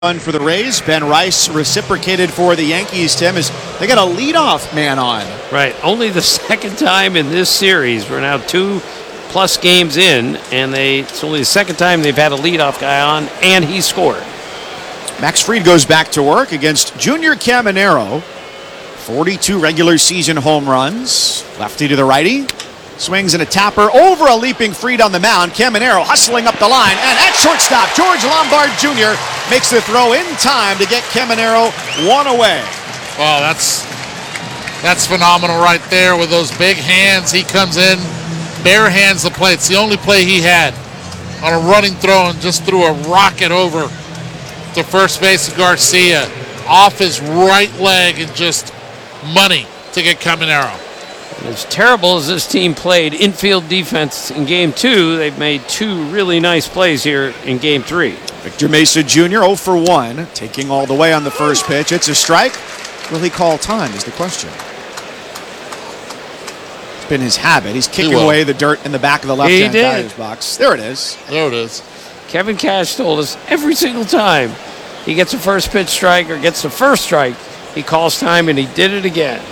Run for the Rays. Ben Rice reciprocated for the Yankees, Tim, as they got a leadoff man on. Right. Only the second time in this series. We're now 2+ games in, and it's only the second time they've had a leadoff guy on, and he scored. Max Fried goes back to work against Junior Caminero. 42 regular season home runs. Lefty to the righty. Swings and a tapper over a leaping Fried on the mound. Caminero hustling up the line. And at shortstop, George Lombard Jr. makes the throw in time to get Caminero one away. Wow, that's phenomenal right there with those big hands. He comes in, bare hands the plate. It's the only play he had on a running throw and just threw a rocket over to first base of Garcia off his right leg and just money to get Caminero. As terrible as this team played infield defense in Game 2, they've made 2 really nice plays here in Game 3. Victor Mesa Jr. 0 for 1, taking all the way on the first pitch. It's a strike. Will he call time is the question. It's been his habit. He's kicking away the dirt in the back of the left-hand batter's box. There it is. There it is. Kevin Cash told us every single time he gets a first pitch strike or gets the first strike, he calls time, and he did it again.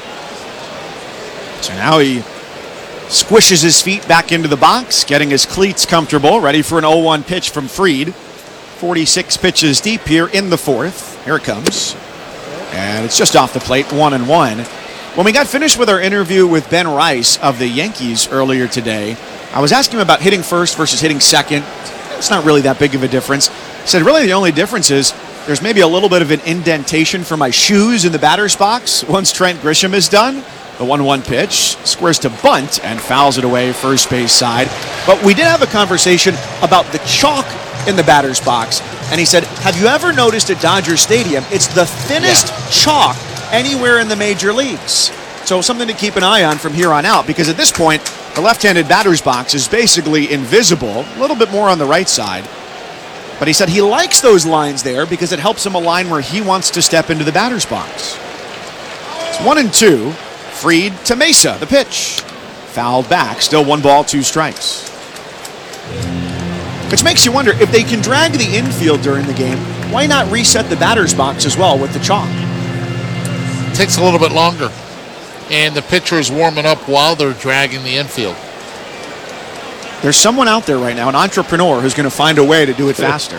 So now he squishes his feet back into the box, getting his cleats comfortable, ready for an 0-1 pitch from Fried. 46 pitches deep here in the fourth. Here it comes. And it's just off the plate, 1-1. When we got finished with our interview with Ben Rice of the Yankees earlier today, I was asking him about hitting first versus hitting second. It's not really that big of a difference. He said, really the only difference is there's maybe a little bit of an indentation for my shoes in the batter's box once Trent Grisham is done. The 1-1 pitch, squares to bunt and fouls it away first base side. But we did have a conversation about the chalk in the batter's box. And he said, have you ever noticed at Dodger Stadium, it's the thinnest chalk anywhere in the major leagues. So something to keep an eye on from here on out, because at this point, the left-handed batter's box is basically invisible, a little bit more on the right side. But he said he likes those lines there because it helps him align where he wants to step into the batter's box. It's 1-2. Fried to Mesa, the pitch. Fouled back, still 1 ball, 2 strikes. Which makes you wonder, if they can drag the infield during the game, why not reset the batter's box as well with the chalk? It takes a little bit longer. And the pitcher is warming up while they're dragging the infield. There's someone out there right now, an entrepreneur, who's going to find a way to do it faster.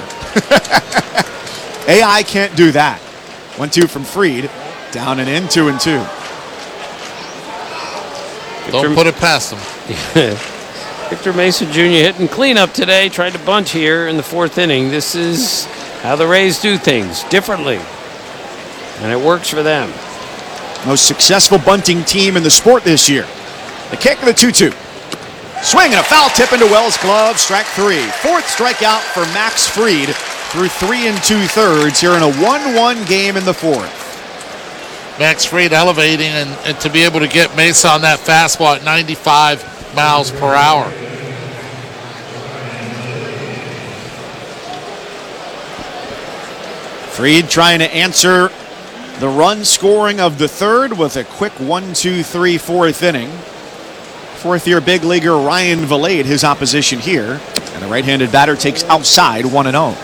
AI can't do that. 1-2 from Fried. Down and in, 2-2. Don't put it past them. Victor Mesa Jr. hitting cleanup today. Tried to bunt here in the 4th inning. This is how the Rays do things, differently. And it works for them. Most successful bunting team in the sport this year. The kick of the 2-2. Swing and a foul tip into Wells' glove. Strike 3. 4th strikeout for Max Fried through 3 2/3 here in a 1-1 game in the 4th. Max Fried elevating and to be able to get Mesa on that fastball at 95 miles per hour. Fried trying to answer the run scoring of the 3rd with a quick 1-2-3 4th inning. 4th-year big leaguer Ryan Vilade, his opposition here. And the right-handed batter takes outside 1-0.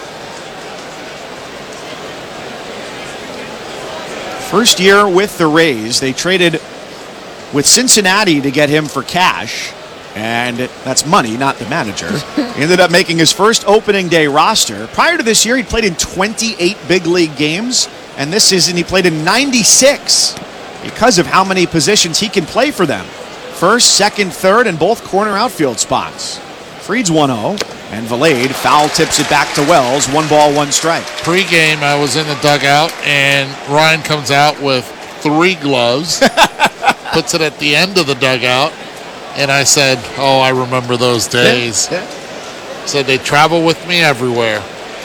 First year with the Rays, they traded with Cincinnati to get him for cash, and that's money, not the manager. He ended up making his first opening day roster. Prior to this year, he'd played in 28 big league games, and this season he played in 96 because of how many positions he can play for them. 1st, 2nd, 3rd, and both corner outfield spots. Fried's 1-0. And Vilade foul tips it back to Wells. 1 ball, 1 strike. Pre-game, I was in the dugout, and Ryan comes out with 3 gloves, puts it at the end of the dugout, and I said, oh, I remember those days. Said they travel with me everywhere.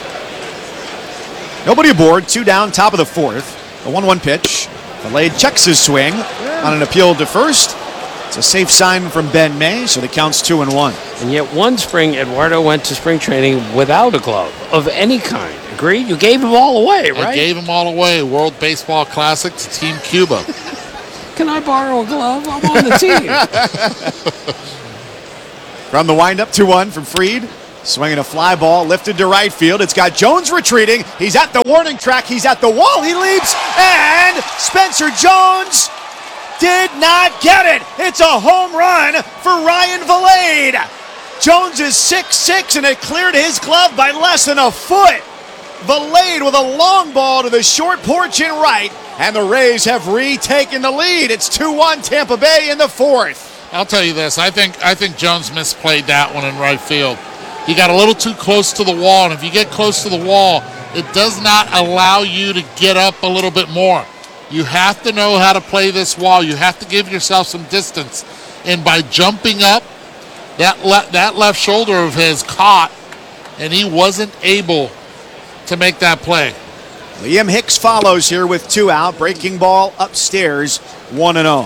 Nobody aboard. 2 down, top of the 4th. A 1-1 pitch. Vilade checks his swing on an appeal to first. It's a safe sign from Ben May, so the count's 2-1. And yet one spring, Eduardo went to spring training without a glove of any kind. Agreed? You gave them all away, right? I gave them all away. World Baseball Classic to Team Cuba. Can I borrow a glove? I'm on the team. From the windup, 2-1 from Fried. Swinging a fly ball, lifted to right field. It's got Jones retreating. He's at the warning track. He's at the wall. He leaps, and Spencer Jones did not get it. It's a home run for Ryan Vilade. Jones is 6'6", and it cleared his glove by less than a foot. Vilade with a long ball to the short porch in right, and the Rays have retaken the lead. It's 2-1 Tampa Bay in the fourth. I'll tell you this. I think Jones misplayed that one in right field. He got a little too close to the wall, and if you get close to the wall, it does not allow you to get up a little bit more. You have to know how to play this wall. You have to give yourself some distance. And by jumping up, that left shoulder of his caught, and he wasn't able to make that play. Liam Hicks follows here with 2 out. Breaking ball upstairs, 1-0.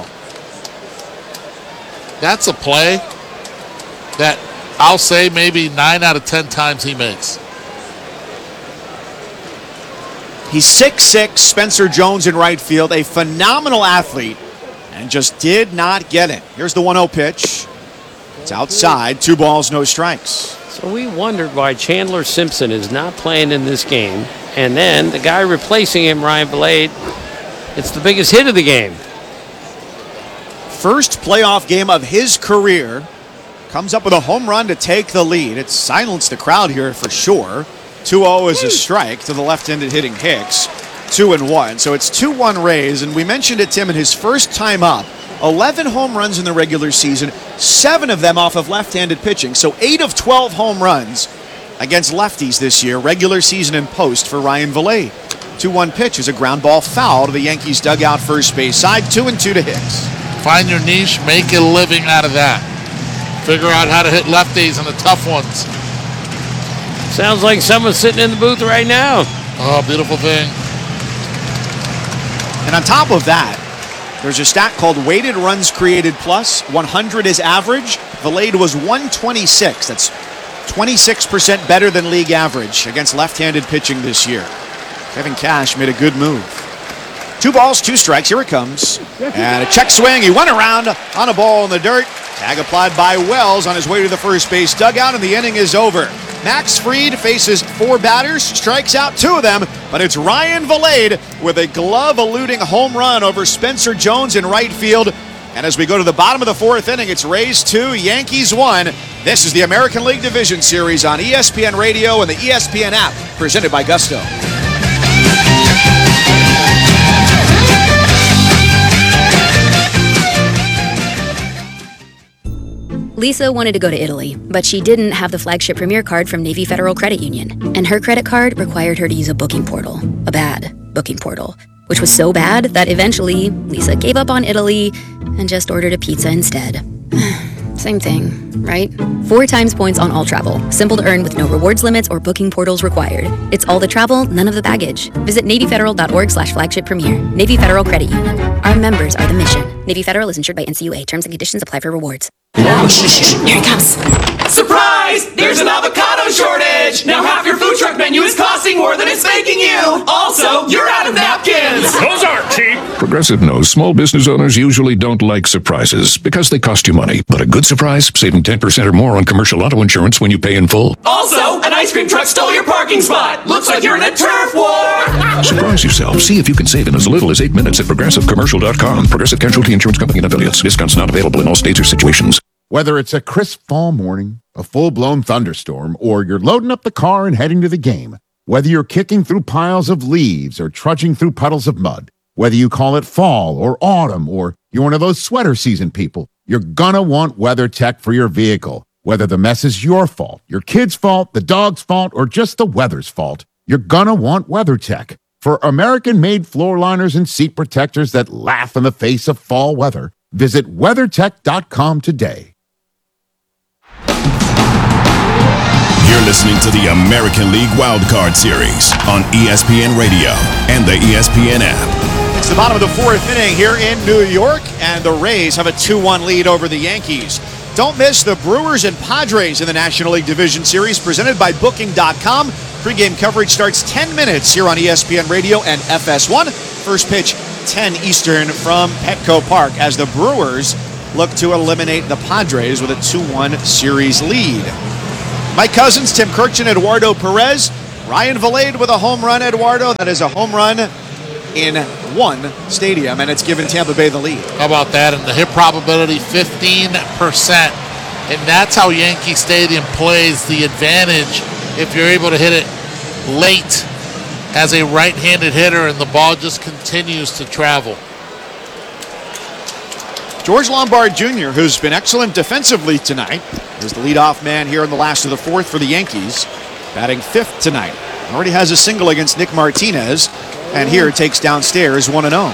That's a play that I'll say maybe 9 out of 10 times he makes. He's 6'6", Spencer Jones in right field, a phenomenal athlete, and just did not get it. Here's the 1-0 pitch. It's outside, 2 balls, no strikes. So we wondered why Chandler Simpson is not playing in this game. And then the guy replacing him, Ryan Vilade, it's the biggest hit of the game. First playoff game of his career. Comes up with a home run to take the lead. It silenced the crowd here for sure. 2-0 is a strike to the left-handed hitting Hicks. 2-1. So it's 2-1 Rays. And we mentioned it, Tim, in his first time up. 11 home runs in the regular season, 7 of them off of left-handed pitching. So 8 of 12 home runs against lefties this year, regular season and post for Ryan Vilade. 2-1 pitch is a ground ball foul to the Yankees dugout first base side. 2-2 to Hicks. Find your niche, make a living out of that. Figure out how to hit lefties and the tough ones. Sounds like someone's sitting in the booth right now. Oh, beautiful thing. And on top of that, there's a stat called weighted runs created plus. 100 is average. Vilade was 126. That's 26% better than league average against left-handed pitching this year. Kevin Cash made a good move. 2 balls, 2 strikes. Here it comes. And a check swing. He went around on a ball in the dirt. Tag applied by Wells on his way to the first base dugout, and the inning is over. Max Fried faces 4 batters, strikes out 2 of them, but it's Ryan Vilade with a glove-eluding home run over Spencer Jones in right field. And as we go to the bottom of the 4th inning, it's Rays 2, Yankees 1. This is the American League Division Series on ESPN Radio and the ESPN app, presented by Gusto. Lisa wanted to go to Italy, but she didn't have the flagship Premier card from Navy Federal Credit Union, and her credit card required her to use a booking portal, a bad booking portal, which was so bad that eventually Lisa gave up on Italy and just ordered a pizza instead. Same thing, right? 4 times points on all travel. Simple to earn with no rewards limits or booking portals required. It's all the travel, none of the baggage. Visit NavyFederal.org/flagship premier. Navy Federal Credit Union. Our members are the mission. Navy Federal is insured by NCUA. Terms and conditions apply for rewards. Here it comes. Surprise! There's an avocado shortage! Now half your food truck menu is costing more than it's making you! Also, you're out of napkins! Those aren't cheap! Progressive knows small business owners usually don't like surprises because they cost you money. But a good surprise, saving 10% or more on commercial auto insurance when you pay in full. Also, an ice cream truck stole your parking spot! Looks like you're in a turf war! Surprise yourself. See if you can save in as little as 8 minutes at ProgressiveCommercial.com. Progressive Casualty Insurance Company and affiliates. Discounts not available in all states or situations. Whether it's a crisp fall morning, a full-blown thunderstorm, or you're loading up the car and heading to the game, whether you're kicking through piles of leaves or trudging through puddles of mud, whether you call it fall or autumn, or you're one of those sweater season people, you're gonna want WeatherTech for your vehicle. Whether the mess is your fault, your kid's fault, the dog's fault, or just the weather's fault, you're gonna want WeatherTech. For American-made floor liners and seat protectors that laugh in the face of fall weather, visit WeatherTech.com today. You're listening to the American League Wildcard Series on ESPN Radio and the ESPN app. It's the bottom of the 4th inning here in New York, and the Rays have a 2-1 lead over the Yankees. Don't miss the Brewers and Padres in the National League Division Series presented by Booking.com. Pre-game coverage starts 10 minutes here on ESPN Radio and FS1. First pitch, 10 Eastern from Petco Park as the Brewers look to eliminate the Padres with a 2-1 series lead. Mike Cousins, Tim Kirchin, Eduardo Perez, Ryan Valade with a home run, Eduardo. That is a home run in one stadium, and it's given Tampa Bay the lead. How about that? And the hit probability, 15%. And that's how Yankee Stadium plays the advantage if you're able to hit it late as a right-handed hitter and the ball just continues to travel. George Lombard Jr., who's been excellent defensively tonight, is the leadoff man here in the last of the fourth for the Yankees, batting fifth tonight. Already has a single against Nick Martinez, and here takes downstairs 1-0.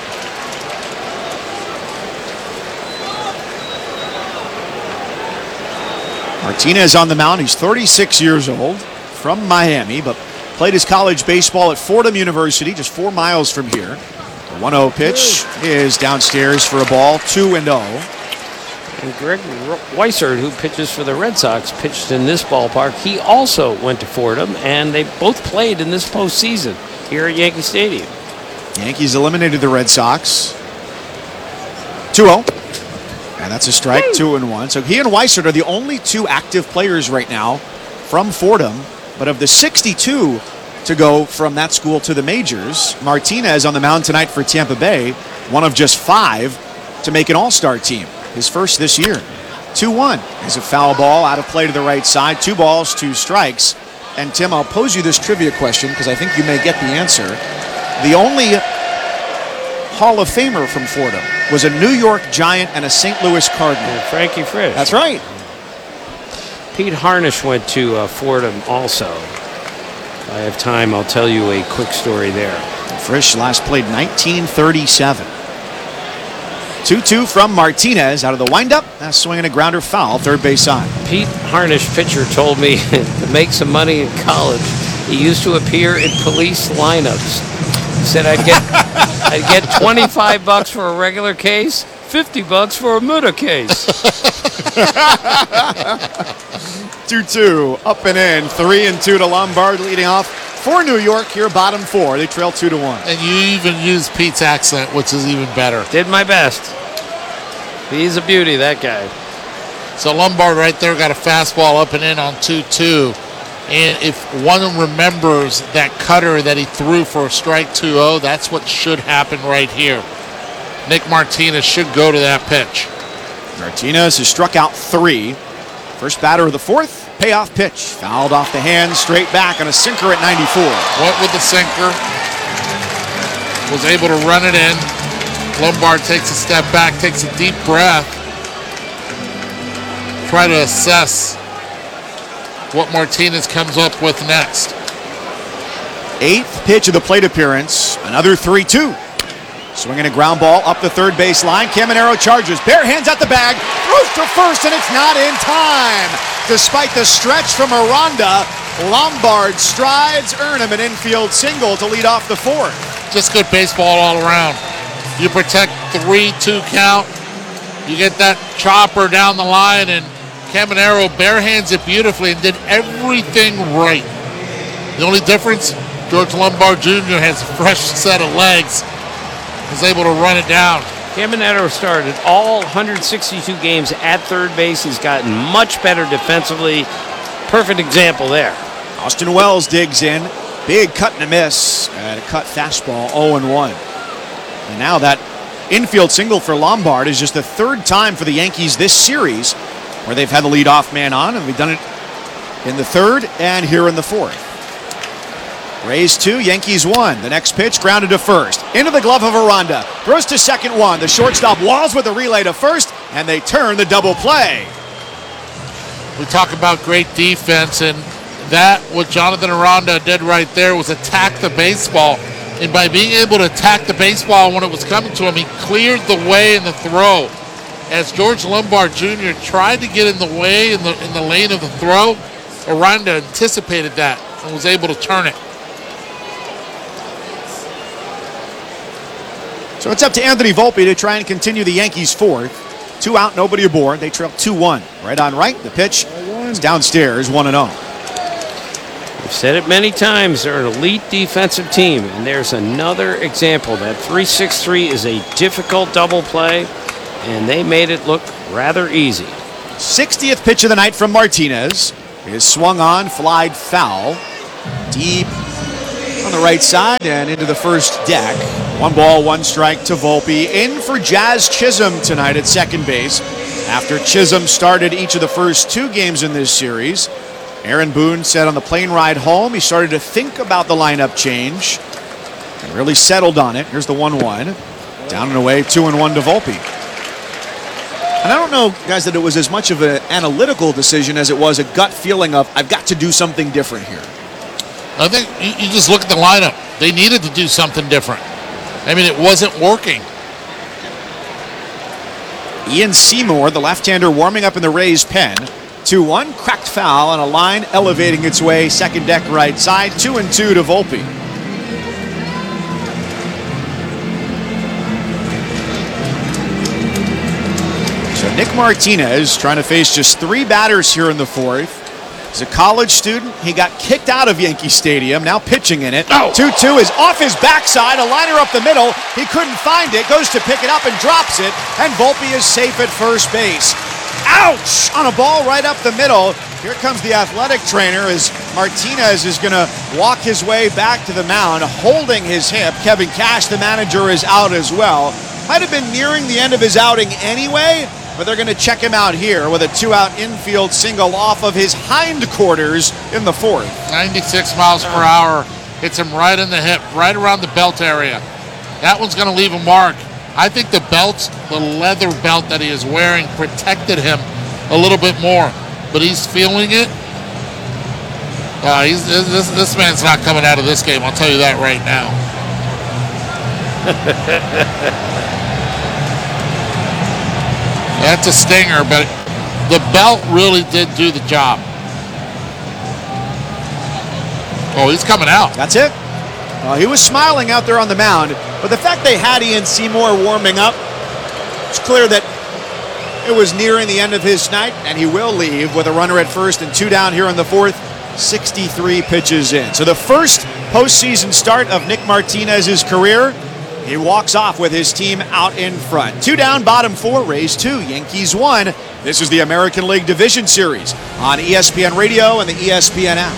Martinez on the mound. He's 36 years old, from Miami, but played his college baseball at Fordham University, just 4 miles from here. The 1-0 pitch is downstairs for a ball, 2-0. And Greg Weissert, who pitches for the Red Sox, pitched in this ballpark. He also went to Fordham, and they both played in this postseason here at Yankee Stadium. Yankees eliminated the Red Sox. 2-0. And that's a strike, 2-1. So he and Weissert are the only two active players right now from Fordham. But of the 62 to go from that school to the majors, Martinez on the mound tonight for Tampa Bay, one of just 5 to make an all-star team. His first this year. 2-1 is a foul ball out of play to the right side. 2 balls, 2 strikes. And Tim, I'll pose you this trivia question because I think you may get the answer. The only Hall of Famer from Fordham was a New York Giant and a St. Louis Cardinal. Frankie Frisch. That's right. Pete Harnisch went to Fordham also. If I have time, I'll tell you a quick story there. Frisch last played 1937. 2-2 from Martinez out of the windup. That's swinging a grounder foul, third base side. Pete Harnisch, pitcher, told me to make some money in college, he used to appear in police lineups. He said I'd get $25 for a regular case, $50 for a murder case. 2-2, up and in, 3-2 to Lombard leading off for New York here, bottom 4. They trail 2-1. And you even use Pete's accent, which is even better. Did my best. He's a beauty, that guy. So Lombard right there got a fastball up and in on 2-2. And if one remembers that cutter that he threw for a strike 2-0, that's what should happen right here. Nick Martinez should go to that pitch. Martinez has struck out 3. First batter of the fourth, payoff pitch. Fouled off the hand, straight back on a sinker at 94. Went with the sinker. Was able to run it in. Lombard takes a step back, takes a deep breath. Try to assess what Martinez comes up with next. 8th pitch of the plate appearance. Another 3-2. Swinging a ground ball up the third base line. Caminero charges. Bare hands at the bag. Throws to first, and it's not in time. Despite the stretch from Aranda, Lombard strides, earn him an infield single to lead off the fourth. Just good baseball all around. You protect 3-2 count. You get that chopper down the line, and Caminero bare hands it beautifully and did everything right. The only difference, George Lombard Jr. has a fresh set of legs. Was able to run it down. Caminero started all 162 games at third base. He's gotten much better defensively. Perfect example there. Austin Wells digs in. Big cut and a miss. And a cut fastball, 0-1. And now that infield single for Lombard is just the 3rd time for the Yankees this series where they've had the leadoff man on, and we've done it in the 3rd and here in the 4th. Rays 2, Yankees 1. The next pitch grounded to first. Into the glove of Aranda. Throws to second 1. The shortstop walls with a relay to first, and they turn the double play. We talk about great defense, and that what Jonathan Aranda did right there was attack the baseball. And by being able to attack the baseball when it was coming to him, he cleared the way in the throw. As George Lombard Jr. tried to get in the way in the lane of the throw, Aranda anticipated that and was able to turn it. So it's up to Anthony Volpe to try and continue the Yankees' 4th. 2 out, nobody aboard. They trail 2-1. Right on right. The pitch is downstairs, 1-0. We've said it many times. They're an elite defensive team, and there's another example. That 3-6-3 is a difficult double play, and they made it look rather easy. 60th pitch of the night from Martinez. is swung on, flied foul. Deep on the right side and into the first deck. 1 ball, 1 strike to Volpe. In for Jazz Chisholm tonight at second base. After Chisholm started each of the first 2 games in this series, Aaron Boone said on the plane ride home he started to think about the lineup change and really settled on it. Here's the 1-1. Down and away, 2-1 to Volpe. And I don't know, guys, that it was as much of an analytical decision as it was a gut feeling of, I've got to do something different here. I think you just look at the lineup. They needed to do something different. I mean, it wasn't working. Ian Seymour, the left-hander, warming up in the Rays pen. 2-1, cracked foul on a line elevating its way, second deck right side, 2-2 to Volpe. So Nick Martinez trying to face just 3 batters here in the fourth. He's a college student. He got kicked out of Yankee Stadium, now pitching in it. 2-2 is off his backside, a liner up the middle. He couldn't find it, goes to pick it up and drops it, and Volpe is safe at first base. Ouch! On a ball right up the middle. Here comes the athletic trainer as Martinez is going to walk his way back to the mound, holding his hip. Kevin Cash, the manager, is out as well. Might have been nearing the end of his outing anyway, but they're going to check him out here with a 2-out infield single off of his hindquarters in the fourth. 96 miles per hour. Hits him right in the hip, right around the belt area. That one's going to leave a mark. I think the leather belt that he is wearing protected him a little bit more, but he's feeling it. This man's not coming out of this game, I'll tell you that right now. That's a stinger, but the belt really did do the job. Oh, he's coming out. That's it. He was smiling out there on the mound, but the fact they had Ian Seymour warming up, it's clear that it was nearing the end of his night, and he will leave with a runner at first and 2 down here in the fourth, 63 pitches in. So the first postseason start of Nick Martinez's career, he walks off with his team out in front. 2 down, bottom 4, Rays 2, Yankees 1. This is the American League Division Series on ESPN Radio and the ESPN app.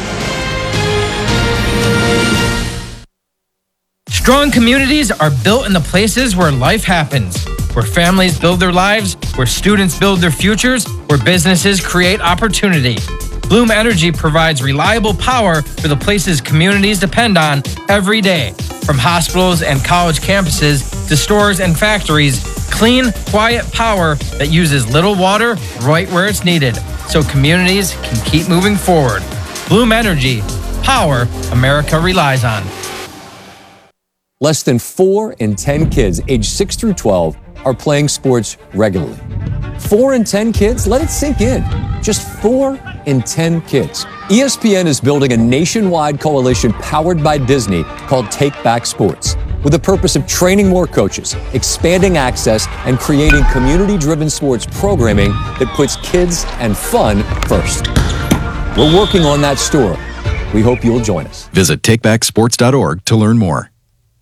Strong communities are built in the places where life happens, where families build their lives, where students build their futures, where businesses create opportunity. Bloom Energy provides reliable power for the places communities depend on every day. From hospitals and college campuses to stores and factories, clean, quiet power that uses little water right where it's needed, so communities can keep moving forward. Bloom Energy, power America relies on. Less than 4 in 10 kids aged 6 through 12 are playing sports regularly. 4 in 10 kids? Let it sink in. Just 4 in 10 kids. ESPN is building a nationwide coalition powered by Disney called Take Back Sports, with the purpose of training more coaches, expanding access, and creating community-driven sports programming that puts kids and fun first. We're working on that story. We hope you'll join us. Visit takebacksports.org to learn more.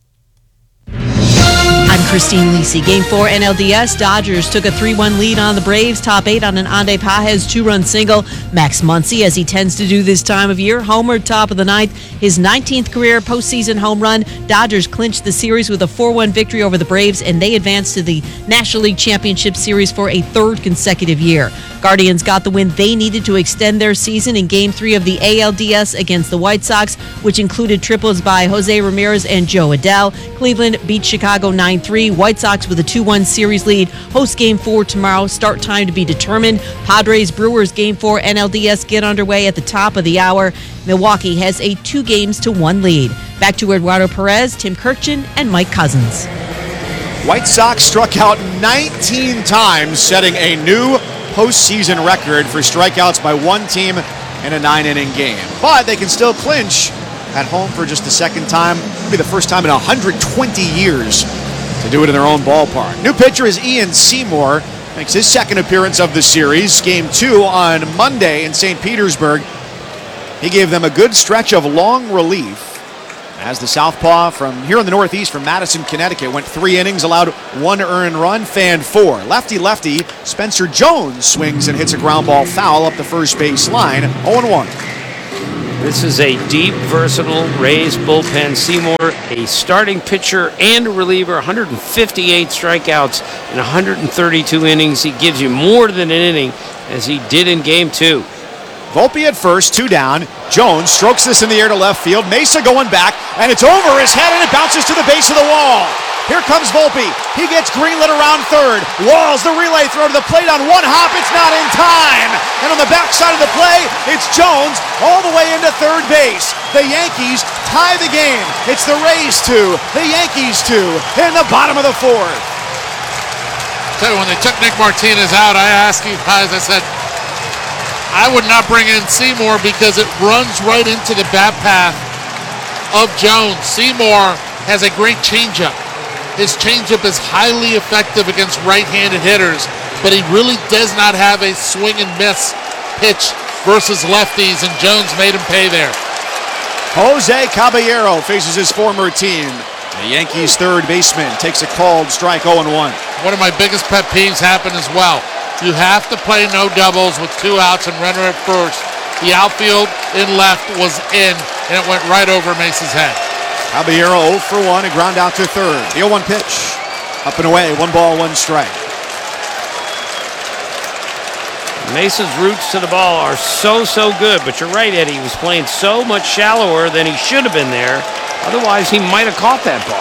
I'm Christine Lisi. Game 4 NLDS. Dodgers took a 3-1 lead on the Braves. Top 8 on an Ande Pages 2-run single. Max Muncy, as he tends to do this time of year, homered top of the ninth. His 19th career postseason home run. Dodgers clinched the series with a 4-1 victory over the Braves, and they advanced to the National League Championship Series for a 3rd consecutive year. Guardians got the win they needed to extend their season in Game 3 of the ALDS against the White Sox, which included triples by Jose Ramirez and Joe Adell. Cleveland beat Chicago 9-3. White Sox with a 2-1 series lead. Host Game 4 tomorrow. Start time to be determined. Padres Brewers Game 4 NLDS get underway at the top of the hour. Milwaukee has a 2-1 lead. Back to Eduardo Perez, Tim Kirchin, and Mike Cousins. White Sox struck out 19 times, setting a new postseason record for strikeouts by one team in a 9-inning game. But they can still clinch at home for just the second time. It'll be the first time in 120 years to do it in their own ballpark. New pitcher is Ian Seymour. Makes his second appearance of the series. Game 2 on Monday in St. Petersburg. He gave them a good stretch of long relief as the southpaw from here in the Northeast from Madison, Connecticut, went 3 innings, allowed 1 earned run, fanned 4. Lefty, Spencer Jones swings and hits a ground ball foul up the first base line, 0-1. This is a deep, versatile Rays bullpen. Seymour, a starting pitcher and a reliever, 158 strikeouts in 132 innings. He gives you more than an inning, as he did in Game 2. Volpe at first, 2 down. Jones strokes this in the air to left field. Mesa going back, and it's over his head, and it bounces to the base of the wall. Here comes Volpe. He gets greenlit around third. Walls the relay throw to the plate on 1 hop. It's not in time. And on the backside of the play, it's Jones all the way into third base. The Yankees tie the game. It's the Rays 2, the Yankees 2 in the bottom of the 4th. Tell you, when they took Nick Martinez out, I asked you guys, I said, I would not bring in Seymour because it runs right into the bat path of Jones. Seymour has a great changeup. His changeup is highly effective against right-handed hitters, but he really does not have a swing and miss pitch versus lefties, and Jones made him pay there. Jose Caballero faces his former team. The Yankees' third baseman takes a called strike, 0-1. One of my biggest pet peeves happened as well. You have to play no doubles with 2 outs and runner at first. The outfield in left was in, and it went right over Mesa's head. Caballero 0 for 1 and ground out to third. The 0-1 pitch. Up and away, 1 ball, 1 strike. Mesa's roots to the ball are so good, but you're right, Eddie. He was playing so much shallower than he should have been there. Otherwise, he might have caught that ball.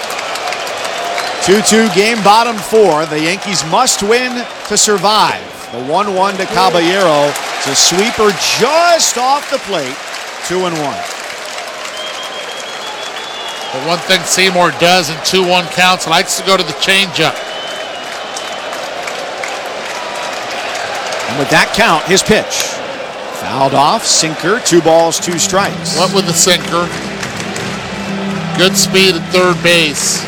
2-2 game, bottom 4. The Yankees must win to survive. The 1-1 to Caballero. It's a sweeper just off the plate. 2-1. But one thing Seymour does in 2-1 counts, likes to go to the changeup. And with that count, his pitch. Fouled off, sinker, 2 balls, 2 strikes. Went with the sinker. Good speed at third base.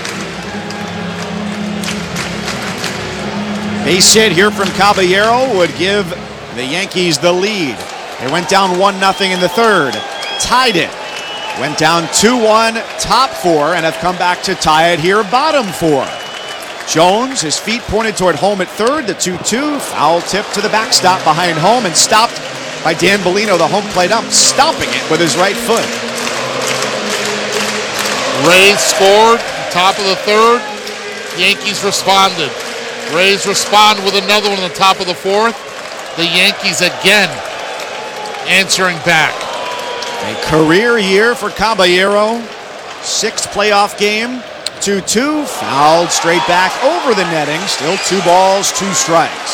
Base hit here from Caballero would give the Yankees the lead. They went down 1-0 in the third. Tied it. Went down 2-1, top 4, and have come back to tie it here, bottom 4. Jones, his feet pointed toward home at third. The 2-2, foul tip to the backstop behind home and stopped by Dan Bellino, the home plate ump, stomping it with his right foot. Rays scored, top of the third. Yankees responded. Rays respond with another one on the top of the 4th. The Yankees again answering back. A career year for Caballero. 6th playoff game. 2-2, fouled straight back over the netting. Still 2 balls, 2 strikes.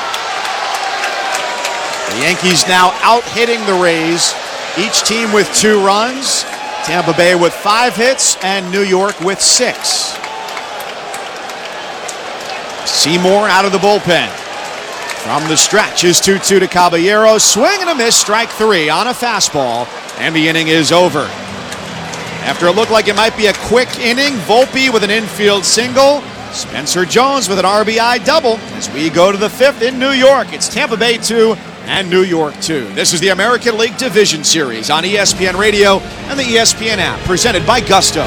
The Yankees now out-hitting the Rays. Each team with 2 runs. Tampa Bay with 5 hits and New York with 6. Seymour out of the bullpen. From the stretch is 2-2 to Caballero. Swing and a miss, strike 3 on a fastball, and the inning is over. After it looked like it might be a quick inning, Volpe with an infield single, Spencer Jones with an RBI double as we go to the 5th in New York. It's Tampa Bay 2 and New York 2. This is the American League Division Series on ESPN Radio and the ESPN app, presented by Gusto.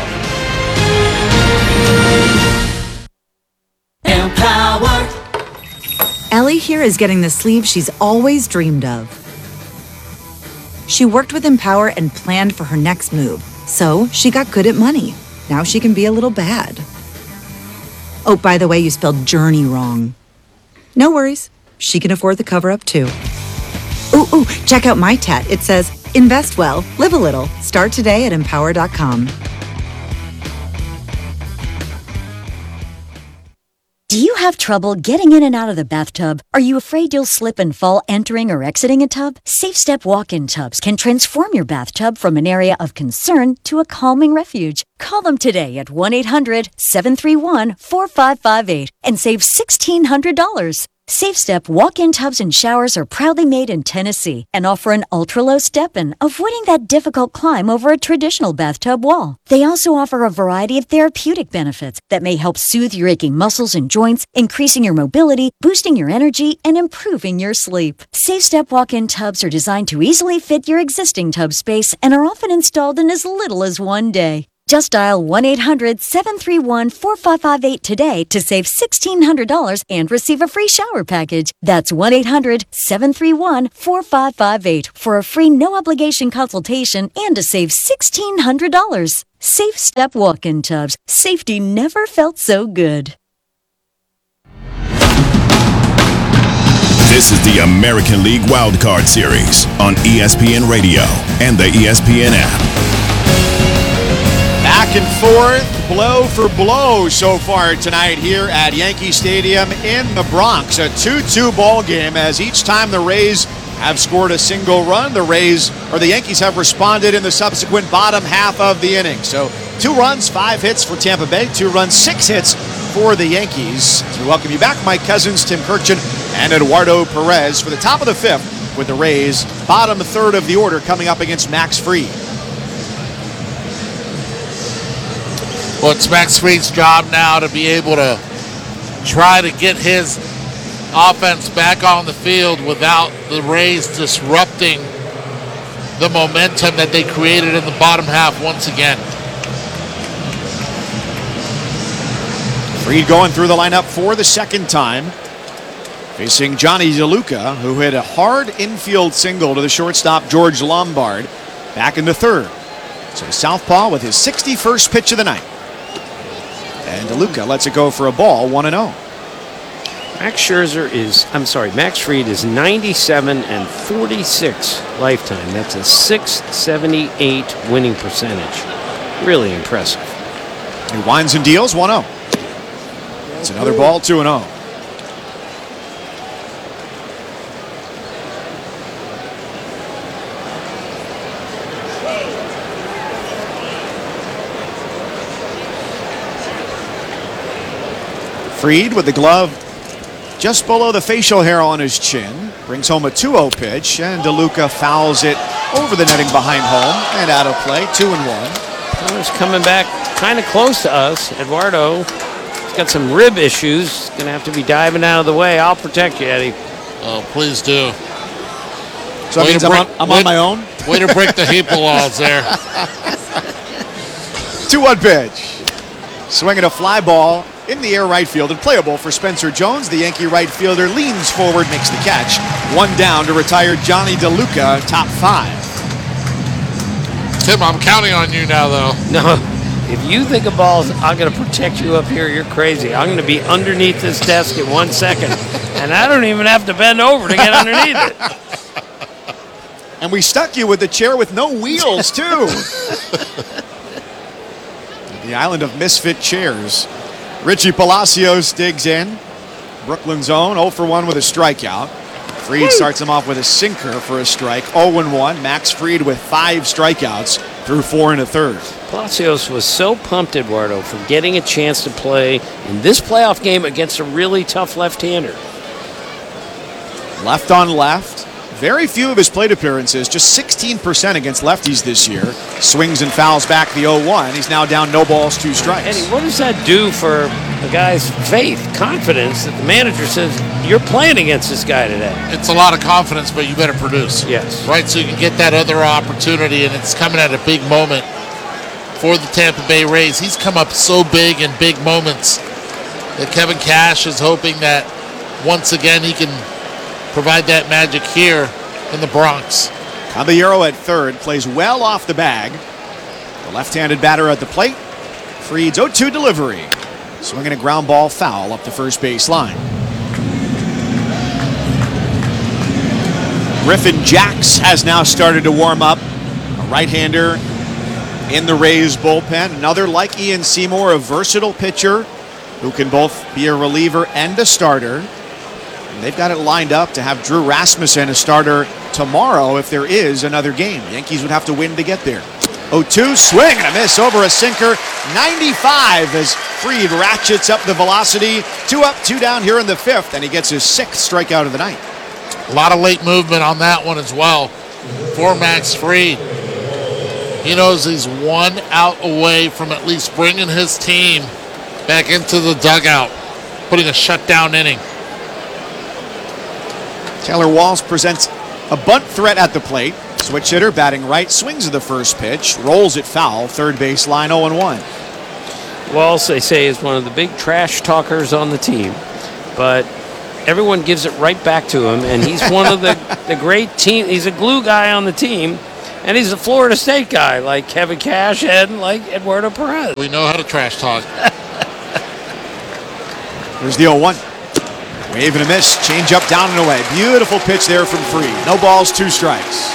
Empower. Ellie here is getting the sleeve she's always dreamed of. She worked with Empower and planned for her next move, so she got good at money. Now she can be a little bad. Oh, by the way, you spelled journey wrong. No worries. She can afford the cover-up too. Ooh, check out my tat. It says, invest well, live a little. Start today at empower.com. Do you have trouble getting in and out of the bathtub? Are you afraid you'll slip and fall entering or exiting a tub? Safe Step walk-in tubs can transform your bathtub from an area of concern to a calming refuge. Call them today at 1-800-731-4558 and save $1,600. SafeStep walk-in tubs and showers are proudly made in Tennessee and offer an ultra-low step-in, avoiding that difficult climb over a traditional bathtub wall. They also offer a variety of therapeutic benefits that may help soothe your aching muscles and joints, increasing your mobility, boosting your energy, and improving your sleep. SafeStep walk-in tubs are designed to easily fit your existing tub space and are often installed in as little as one day. Just dial 1-800-731-4558 today to save $1,600 and receive a free shower package. That's 1-800-731-4558 for a free no-obligation consultation and to save $1,600. SafeStep walk-in tubs. Safety never felt so good. This is the American League Wildcard Series on ESPN Radio and the ESPN app. Back and forth, blow for blow so far tonight here at Yankee Stadium in the Bronx. A 2-2 ball game as each time the Rays have scored a single run, the Yankees have responded in the subsequent bottom half of the inning. So 2 runs, 5 hits for Tampa Bay, 2 runs, 6 hits for the Yankees. As we welcome you back, Mike Cousins, Tim Kirkchin, and Eduardo Perez for the top of the 5th with the Rays. Bottom third of the order coming up against Max Fried. Well, it's Max Fried's job now to be able to try to get his offense back on the field without the Rays disrupting the momentum that they created in the bottom half once again. Fried going through the lineup for the second time, facing Johnny DeLuca, who hit a hard infield single to the shortstop George Lombard back in the third. So southpaw with his 61st pitch of the night. And DeLuca lets it go for a ball, 1-0. Max Fried is 97 and 46 lifetime. That's a .678 winning percentage. Really impressive. He winds and deals, 1-0. It's another ball, 2-0. Fried with the glove just below the facial hair on his chin. Brings home a 2-0 pitch, and DeLuca fouls it over the netting behind home and out of play, 2-1. He's coming back kind of close to us. Eduardo, he's got some rib issues. Going to have to be diving out of the way. I'll protect you, Eddie. Oh, please do. So that means I'm on my own? Way to break the Heeple odds there. 2-1 pitch. Swinging a fly ball in the air right field and playable for Spencer Jones. The Yankee right fielder leans forward, makes the catch. 1 down to retire Johnny DeLuca, top 5. Tim, I'm counting on you now, though. No, if you think of balls, I'm going to protect you up here. You're crazy. I'm going to be underneath this desk in 1 second, and I don't even have to bend over to get underneath it. And we stuck you with the chair with no wheels, too. The island of misfit chairs. Richie Palacios digs in. Brooklyn's own, 0 for 1 with a strikeout. Fried starts him off with a sinker for a strike, 0-1. Max Fried with 5 strikeouts through 4 1/3. Palacios was so pumped, Eduardo, for getting a chance to play in this playoff game against a really tough left-hander. Left on left. Very few of his plate appearances, just 16% against lefties this year. Swings and fouls back the 0-1. He's now down no balls, 2 strikes. Eddie, what does that do for a guy's faith, confidence that the manager says, you're playing against this guy today? It's a lot of confidence, but you better produce. Yes. Right, so you can get that other opportunity, and it's coming at a big moment for the Tampa Bay Rays. He's come up so big in big moments that Kevin Cash is hoping that once again he can provide that magic here in the Bronx. Caballero at third plays well off the bag. The left-handed batter at the plate. Fried's 0-2 delivery. Swinging a ground ball foul up the first base line. Griffin Jax has now started to warm up. A right-hander in the Rays bullpen. Another like Ian Seymour, a versatile pitcher who can both be a reliever and a starter. And they've got it lined up to have Drew Rasmussen a starter tomorrow if there is another game. Yankees would have to win to get there. 0-2, swing and a miss over a sinker. 95 as Fried ratchets up the velocity. 2 up, 2 down here in the 5th, and he gets his 6th strikeout of the night. A lot of late movement on that one as well for Max Fried. He knows he's 1 out away from at least bringing his team back into the dugout, putting a shutdown inning. Taylor Walls presents a bunt threat at the plate. Switch hitter batting right, swings at the first pitch, rolls it foul, third base line 0-1. Walls, they say, is one of the big trash talkers on the team, but everyone gives it right back to him, and he's one of the great team. He's a glue guy on the team, and he's a Florida State guy like Kevin Cash and like Eduardo Perez. We know how to trash talk. Here's the 0-1. Wave and a miss, change up, down and away. Beautiful pitch there from Fried. No balls, 2 strikes.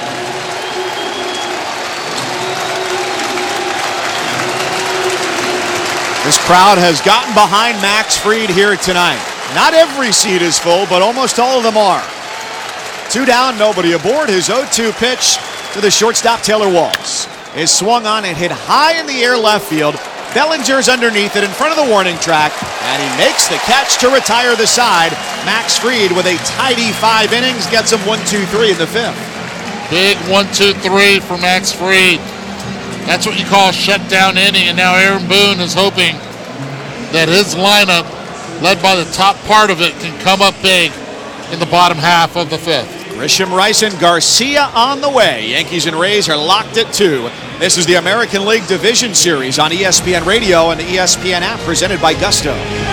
This crowd has gotten behind Max Fried here tonight. Not every seat is full, but almost all of them are. 2 down, nobody aboard. His 0-2 pitch to the shortstop, Taylor Walls, is swung on and hit high in the air left field. Bellinger's underneath it in front of the warning track, and he makes the catch to retire the side. Max Fried with a tidy 5 innings gets him 1-2-3 in the 5th. Big 1-2-3 for Max Fried. That's what you call a shutdown inning, and now Aaron Boone is hoping that his lineup, led by the top part of it, can come up big in the bottom half of the 5th. Grisham, Rice, and Garcia on the way. Yankees and Rays are locked at 2. This is the American League Division Series on ESPN Radio and the ESPN app, presented by Gusto.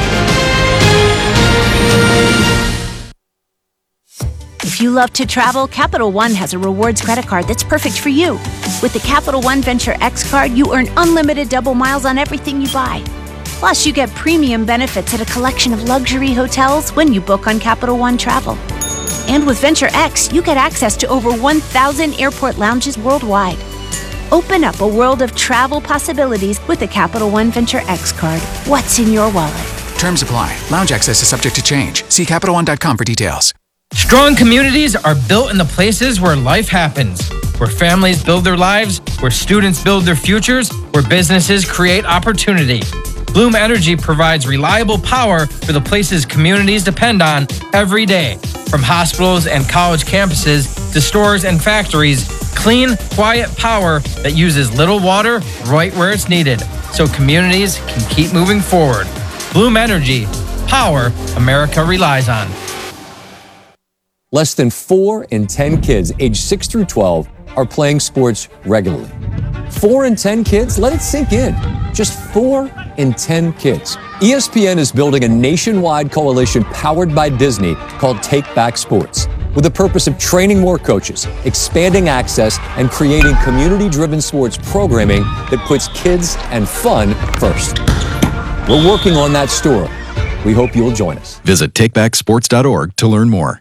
If you love to travel, Capital One has a rewards credit card that's perfect for you. With the Capital One Venture X card, you earn unlimited double miles on everything you buy. Plus, you get premium benefits at a collection of luxury hotels when you book on Capital One Travel. And with Venture X, you get access to over 1,000 airport lounges worldwide. Open up a world of travel possibilities with the Capital One Venture X card. What's in your wallet? Terms apply. Lounge access is subject to change. See CapitalOne.com for details. Strong communities are built in the places where life happens, where families build their lives, where students build their futures, where businesses create opportunity. Bloom Energy provides reliable power for the places communities depend on every day. From hospitals and college campuses to stores and factories, clean, quiet power that uses little water right where it's needed, so communities can keep moving forward. Bloom Energy, power America relies on. Less than 4 in 10 kids aged 6 through 12 are playing sports regularly. 4 in 10 kids? Let it sink in. Just 4 in 10 kids. ESPN is building a nationwide coalition powered by Disney called Take Back Sports, with the purpose of training more coaches, expanding access, and creating community-driven sports programming that puts kids and fun first. We're working on that story. We hope you'll join us. Visit takebacksports.org to learn more.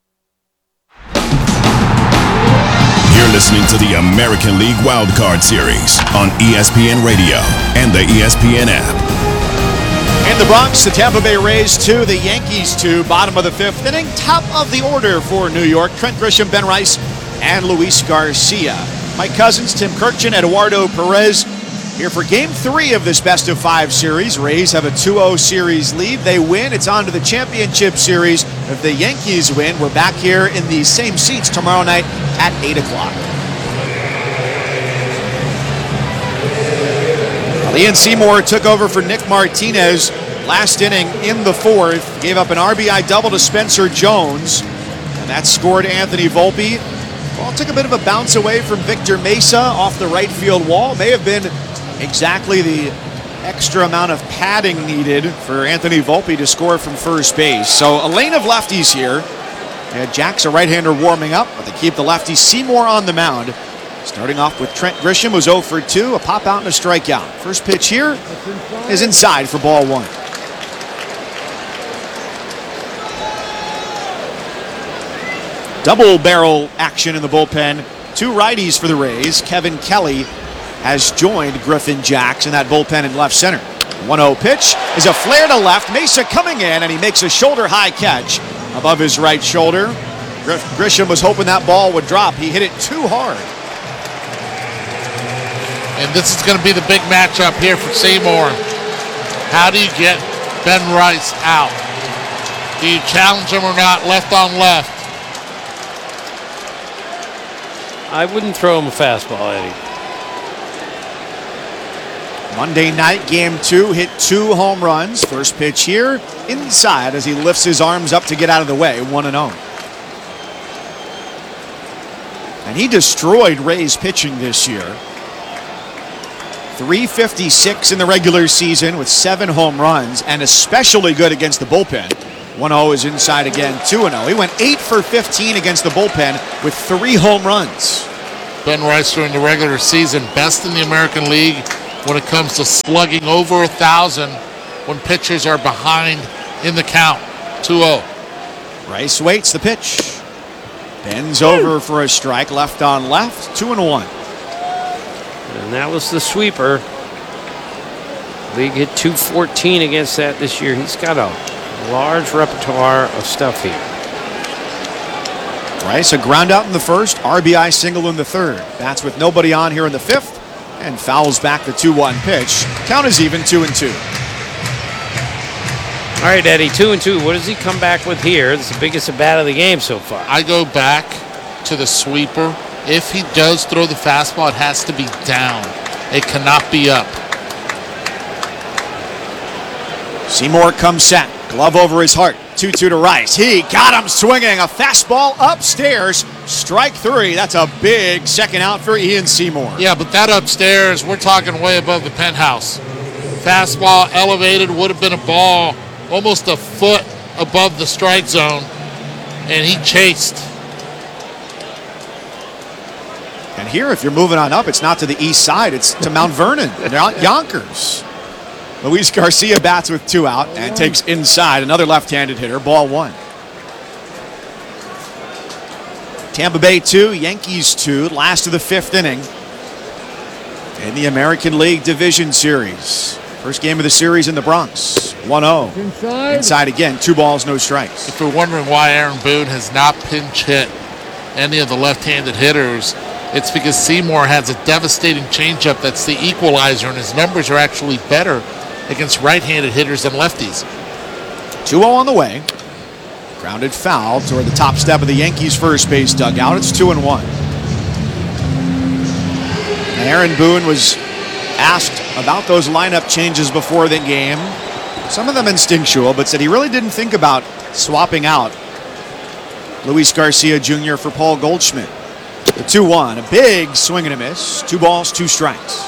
You're listening to the American League Wildcard Series on ESPN Radio and the ESPN app. In the Bronx, the Tampa Bay Rays 2, the Yankees 2, bottom of the 5th inning, top of the order for New York. Trent Grisham, Ben Rice, and Luis Garcia. Mike Cousins, Tim Kirkjian, Eduardo Perez here for Game 3 of this best-of-5 series. Rays have a 2-0 series lead. They win. It's on to the championship series. If the Yankees win, we're back here in these same seats tomorrow night at 8 o'clock. Ian Seymour took over for Nick Martinez last inning in the 4th. Gave up an RBI double to Spencer Jones, and that scored Anthony Volpe. Ball took a bit of a bounce away from Victor Mesa off the right field wall. May have been exactly the extra amount of padding needed for Anthony Volpe to score from first base. So a lane of lefties here. Jack's a right-hander warming up, but they keep the lefty Seymour on the mound. Starting off with Trent Grisham, who's 0 for 2, a pop out and a strikeout. First pitch here is inside for ball 1. Double barrel action in the bullpen. 2 righties for the Rays. Kevin Kelly has joined Griffin Jacks in that bullpen in left center. 1-0 pitch is a flare to left. Mesa coming in, and he makes a shoulder-high catch above his right shoulder. Grisham was hoping that ball would drop. He hit it too hard. And this is going to be the big matchup here for Seymour. How do you get Ben Rice out? Do you challenge him or not, left on left? I wouldn't throw him a fastball, Eddie. Monday night, game 2, hit 2 home runs. First pitch here, inside as he lifts his arms up to get out of the way, 1-0. And he destroyed Rays pitching this year. .356 in the regular season with 7 home runs, and especially good against the bullpen. 1-0 is inside again, 2-0. He went 8 for 15 against the bullpen with 3 home runs. Ben Rice during the regular season, best in the American League when it comes to slugging over 1,000 when pitchers are behind in the count. 2-0. Rice waits the pitch. Bends over for a strike, left on left, 2-1. And that was the sweeper. League hit .214 against that this year. He's got a large repertoire of stuff here. Rice, a ground out in the first, RBI single in the third. Bats with nobody on here in the fifth, and fouls back the 2-1 pitch. Count is even, 2-2. All right, Eddie, 2-2. What does he come back with here? It's the biggest at bat of the game so far. I go back to the sweeper. If he does throw the fastball, it has to be down. It cannot be up. Seymour comes set. Glove over his heart. 2-2 to Rice. He got him swinging. A fastball upstairs. Strike 3. That's a big second out for Ian Seymour. Yeah, but that upstairs, we're talking way above the penthouse. Fastball elevated, would have been a ball almost a foot above the strike zone, and he chased. And here, if you're moving on up, it's not to the east side. It's to Mount Vernon, not Yonkers. Luis Garcia bats with 2 out and takes inside. Another left-handed hitter, ball 1. Tampa Bay 2, Yankees 2, last of the 5th inning in the American League Division Series. First game of the series in the Bronx, 1-0. Inside again, 2 balls, no strikes. If you're wondering why Aaron Boone has not pinch hit any of the left-handed hitters, it's because Seymour has a devastating changeup that's the equalizer, and his numbers are actually better against right-handed hitters than lefties. 2-0 on the way. Grounded foul toward the top step of the Yankees' first base dugout. It's 2-1. And Aaron Boone was asked about those lineup changes before the game. Some of them instinctual, but said he really didn't think about swapping out Luis Garcia Jr. for Paul Goldschmidt. The 2-1, a big swing and a miss. 2 balls, 2 strikes.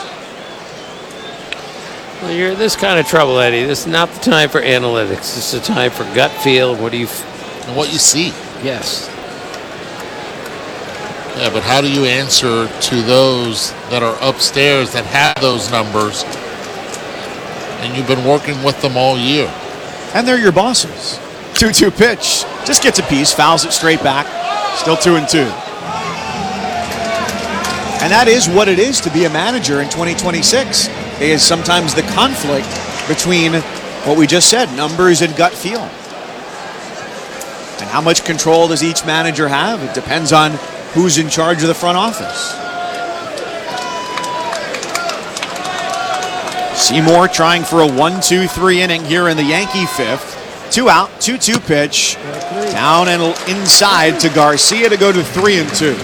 Well, you're in this kind of trouble, Eddie. This is not the time for analytics. This is the time for gut feel. What do you... And what you see. Yes. Yeah, but how do you answer to those that are upstairs that have those numbers, and you've been working with them all year? And they're your bosses. 2-2 pitch. Just gets a piece, fouls it straight back. Still 2-2. And that is what it is to be a manager in 2026. Is sometimes the conflict between what we just said, numbers and gut feel. And how much control does each manager have? It depends on who's in charge of the front office. Seymour trying for a 1-2-3 inning here in the Yankee 5th. 2 out, 2-2 pitch. Down and inside to Garcia to go to 3-2.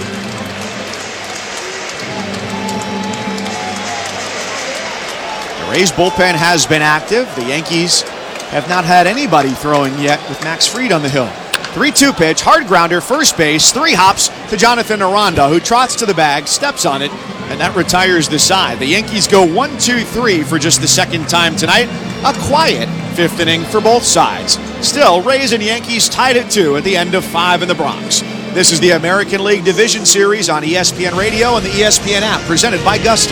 Rays bullpen has been active. The Yankees have not had anybody throwing yet with Max Fried on the hill. 3-2 pitch, hard grounder, first base, 3 hops to Jonathan Aranda, who trots to the bag, steps on it, and that retires the side. The Yankees go 1-2-3 for just the second time tonight. A quiet 5th inning for both sides. Still, Rays and Yankees tied at 2 at the end of 5 in the Bronx. This is the American League Division Series on ESPN Radio and the ESPN app, presented by Gusto.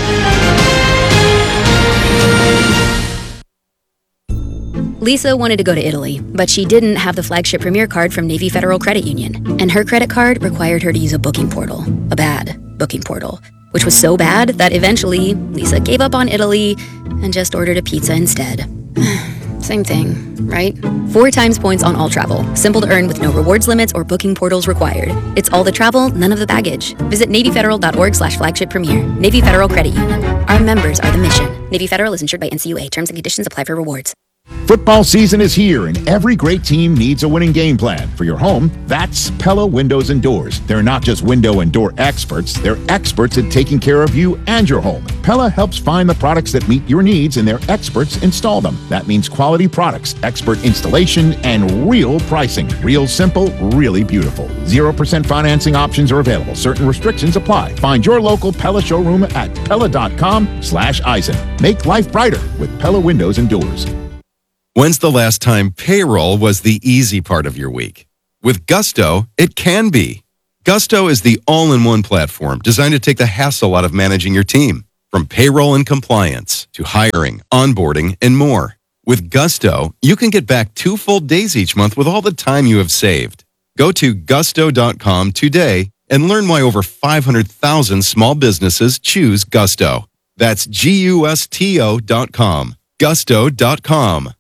Lisa wanted to go to Italy, but she didn't have the flagship Premier card from Navy Federal Credit Union. And her credit card required her to use a booking portal. A bad booking portal. Which was so bad that eventually Lisa gave up on Italy and just ordered a pizza instead. Same thing, right? 4 times points on all travel. Simple to earn with no rewards limits or booking portals required. It's all the travel, none of the baggage. Visit NavyFederal.org/flagship premier. Navy Federal Credit Union. Our members are the mission. Navy Federal is insured by NCUA. Terms and conditions apply for rewards. Football season is here, and every great team needs a winning game plan. For your home, that's Pella Windows and Doors. They're not just window and door experts, they're experts at taking care of you and your home. Pella helps find the products that meet your needs, and their experts install them. That means quality products, expert installation, and real pricing. Real simple, really beautiful. 0% financing options are available. Certain restrictions apply. Find your local Pella showroom at Pella.com/Eisen. Make life brighter with Pella Windows and Doors. When's the last time payroll was the easy part of your week? With Gusto, it can be. Gusto is the all-in-one platform designed to take the hassle out of managing your team. From payroll and compliance to hiring, onboarding, and more. With Gusto, you can get back 2 full days each month with all the time you have saved. Go to gusto.com today and learn why over 500,000 small businesses choose Gusto. That's GUSTO.com. Gusto.com.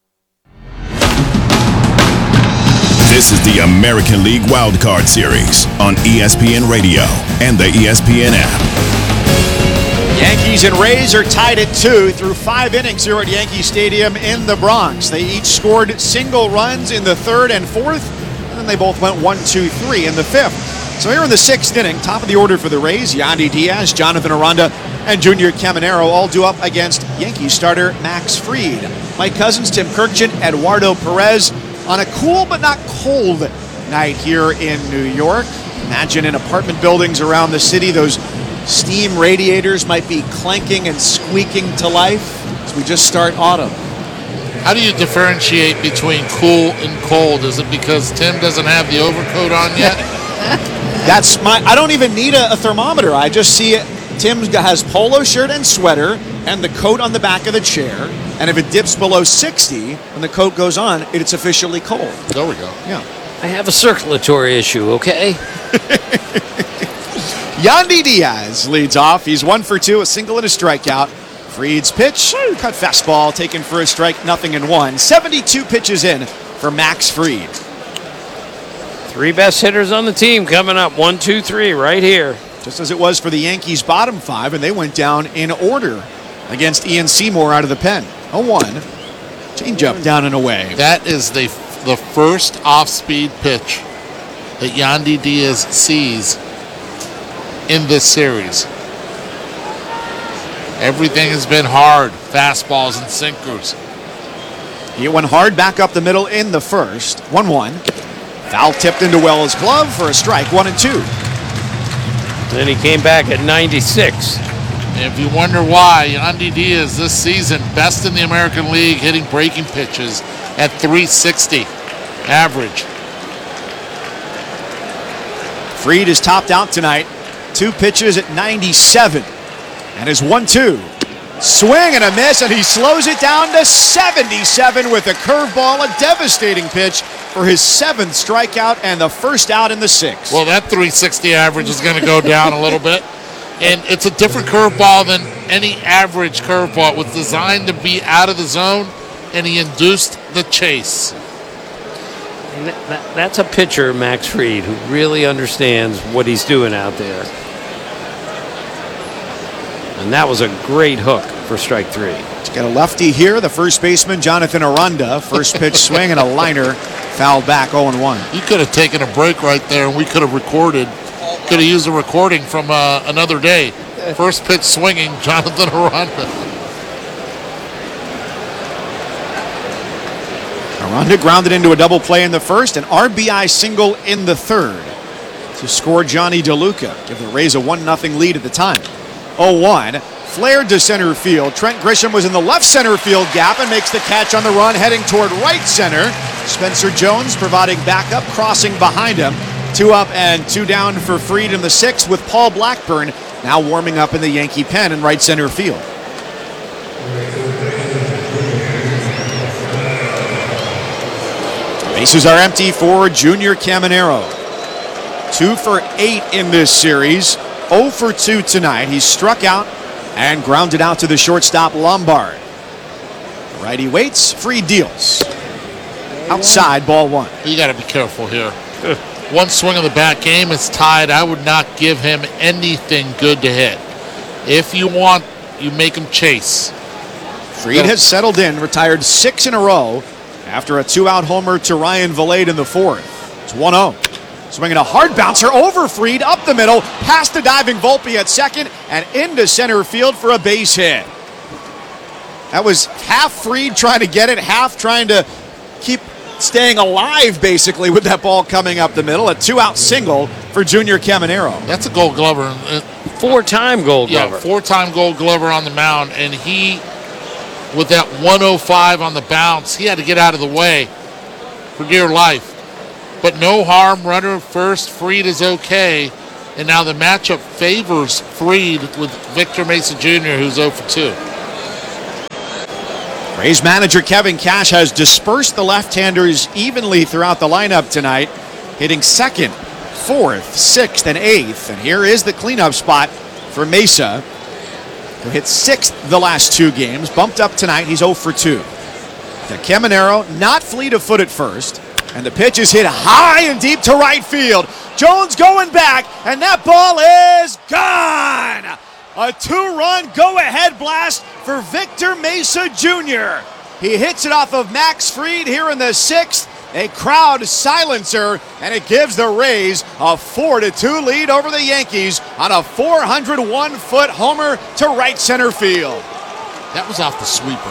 This is the American League Wildcard Series on ESPN Radio and the ESPN app. Yankees and Rays are tied at 2 through 5 innings here at Yankee Stadium in the Bronx. They each scored single runs in the 3rd and 4th, and then they both went 1-2-3 in the 5th. So here in the 6th inning, top of the order for the Rays, Yandy Diaz, Jonathan Aranda, and Junior Caminero all due up against Yankee starter Max Fried. Mike Cousins, Tim Kirkjian, Eduardo Perez on a cool but not cold night here in New York. Imagine in apartment buildings around the city, those steam radiators might be clanking and squeaking to life as we just start autumn. How do you differentiate between cool and cold? Is it because Tim doesn't have the overcoat on yet? I don't even need a thermometer. I just see it. Tim has polo shirt and sweater and the coat on the back of the chair. And if it dips below 60 when the coat goes on, it's officially cold. There we go. Yeah. I have a circulatory issue, okay? Yandy Diaz leads off. He's 1 for 2, a single and a strikeout. Fried's pitch, cut fastball, taken for a strike, 0-1. 72 pitches in for Max Fried. 3 best hitters on the team coming up. 1, 2, 3 right here. Just as it was for the Yankees' bottom 5, and they went down in order against Ian Seymour out of the pen. 0-1. Changeup down and away. That is the first off-speed pitch that Yandy Diaz sees in this series. Everything has been hard. Fastballs and sinkers. He went hard back up the middle in the first. 1-1. Foul tipped into Wells' glove for a strike. 1-2. Then he came back at 96. If you wonder why, Yandy Diaz this season, best in the American League, hitting breaking pitches at 360 average. Fried is topped out tonight. 2 pitches at 97. And his 1-2. Swing and a miss, and he slows it down to 77 with a curveball, a devastating pitch for his 7th strikeout and the first out in the 6th. Well, that 360 average is going to go down a little bit. And it's a different curveball than any average curveball. It was designed to be out of the zone, and he induced the chase. And that's a pitcher, Max Fried, who really understands what he's doing out there. And that was a great hook for strike 3. He's got a lefty here, the first baseman, Jonathan Aranda. First pitch swing and a liner fouled back 0-1. You could have taken a break right there, and we could have recorded. Could have used a recording from another day. First pitch swinging, Jonathan Aranda. Aranda grounded into a double play in the first, an RBI single in the 3rd to score Johnny DeLuca. Give the Rays a 1-0 lead at the time. 0-1. Flared to center field. Trent Grisham was in the left center field gap and makes the catch on the run, heading toward right center. Spencer Jones providing backup, crossing behind him. 2 up and 2 down for Fried in the 6th, with Paul Blackburn now warming up in the Yankee pen in right center field. Bases are empty for Junior Caminero. 2 for 8 in this series. 0 for 2 tonight. He's struck out and grounded out to the shortstop Lombard. Righty waits, Fried deals. Outside, ball one. You got to be careful here. One swing of the bat, game is tied. I would not give him anything good to hit. If you want, you make him chase. Fried has settled in, retired 6 in a row after a 2-out homer to Ryan Vilade in the 4th. It's 1-0. Swinging a hard bouncer over Fried, up the middle, past the diving Volpe at second, and into center field for a base hit. That was half Fried trying to get it, half trying to keep staying alive, basically, with that ball coming up the middle. A 2-out single for Junior Caminero. That's a Gold Glover. 4-time Gold Glover. Yeah, 4-time Gold Glover on the mound, and he, with that 105 on the bounce, he had to get out of the way for dear life. But no harm, runner at first, Fried is okay, and now the matchup favors Fried with Victor Mesa Jr., who's 0 for 2. Rays manager Kevin Cash has dispersed the left-handers evenly throughout the lineup tonight, hitting 2nd, 4th, 6th, and 8th. And here is the cleanup spot for Mesa, who hit 6th the last 2 games. Bumped up tonight, he's 0 for 2. To Caminero, not fleet of foot at first, and the pitch is hit high and deep to right field. Jones going back, and that ball is gone! A 2-run go-ahead blast for Victor Mesa Jr. He hits it off of Max Fried here in the 6th. A crowd silencer, and it gives the Rays a 4-2 lead over the Yankees on a 401-foot homer to right center field. That was off the sweeper.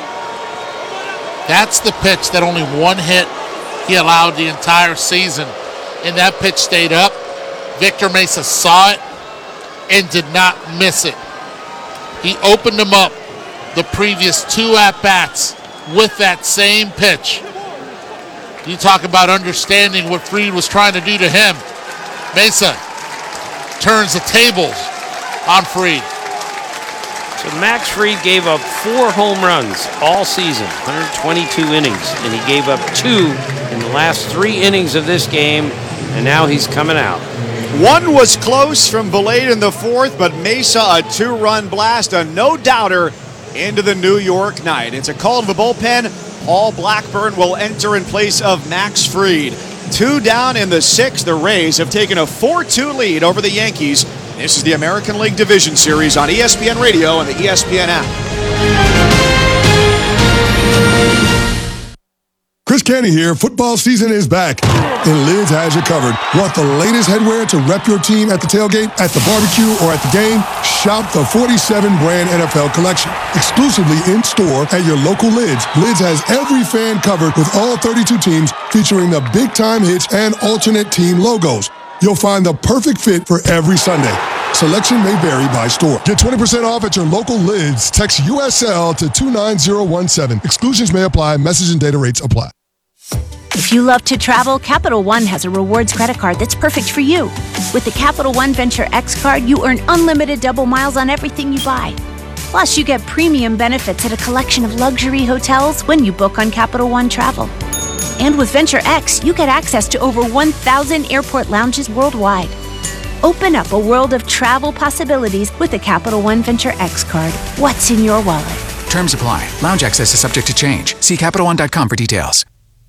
That's the pitch that only one hit he allowed the entire season, and that pitch stayed up. Victor Mesa saw it and did not miss it. He opened them up the previous 2 at-bats with that same pitch. You talk about understanding what Fried was trying to do to him. Mesa turns the tables on Fried. So Max Fried gave up 4 home runs all season, 122 innings, and he gave up 2 in the last 3 innings of this game, and now he's coming out. One was close from Vilade in the 4th, but Mesa a 2-run blast, a no-doubter into the New York night. It's a call to the bullpen. Paul Blackburn will enter in place of Max Fried. 2 down in the 6th. The Rays have taken a 4-2 lead over the Yankees. This is the American League Division Series on ESPN Radio and the ESPN app. Chris Canty here. Football season is back, and Lids has you covered. Want the latest headwear to rep your team at the tailgate, at the barbecue, or at the game? Shop the 47 brand NFL collection. Exclusively in store at your local Lids. Lids has every fan covered with all 32 teams, featuring the big time hits and alternate team logos. You'll find the perfect fit for every Sunday. Selection may vary by store. Get 20% off at your local Lids. Text USL to 29017. Exclusions may apply. Message and data rates apply. If you love to travel, Capital One has a rewards credit card that's perfect for you. With the Capital One Venture X card, you earn unlimited double miles on everything you buy. Plus, you get premium benefits at a collection of luxury hotels when you book on Capital One Travel. And with Venture X, you get access to over 1,000 airport lounges worldwide. Open up a world of travel possibilities with the Capital One Venture X card. What's in your wallet? Terms apply. Lounge access is subject to change. See CapitalOne.com for details.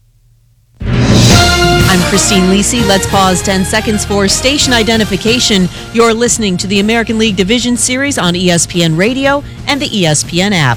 I'm Christine Lisi. Let's pause 10 seconds for station identification. You're listening to the American League Division Series on ESPN Radio and the ESPN app.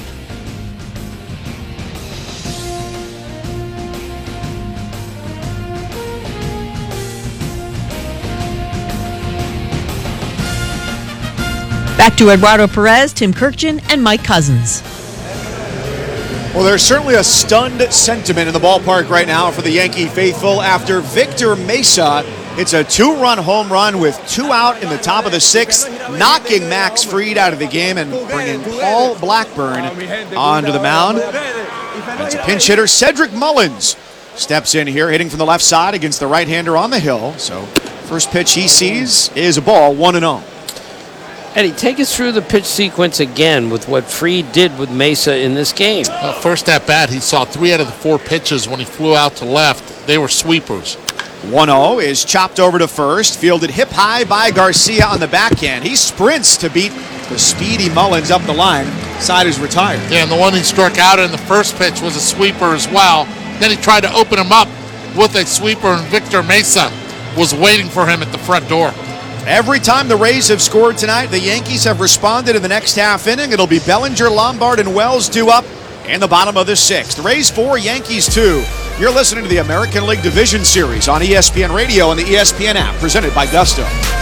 Back to Eduardo Perez, Tim Kirkjian, and Mike Cousins. Well, there's certainly a stunned sentiment in the ballpark right now for the Yankee faithful after Victor Mesa hits a 2-run home run with 2 out in the top of the 6th, knocking Max Fried out of the game and bringing Paul Blackburn onto the mound. It's a pinch hitter. Cedric Mullins steps in here, hitting from the left side against the right-hander on the hill. So first pitch he sees is a ball, 1-0. Eddie, take us through the pitch sequence again with what Fried did with Mesa in this game. First at bat, he saw 3 out of the 4 pitches when he flew out to left. They were sweepers. 1-0 is chopped over to first, fielded hip high by Garcia on the backhand. He sprints to beat The speedy Mullins up the line. Side is retired. Yeah, and the one he struck out in the first pitch was a sweeper as well. Then he tried to open him up with a sweeper, and Victor Mesa was waiting for him at the front door. Every time the Rays have scored tonight, the Yankees have responded in the next half inning. It'll be Bellinger, Lombard, and Wells due up in the bottom of the sixth. Rays 4, Yankees 2. You're listening to the American League Division Series on ESPN Radio and the ESPN app, presented by Gusto.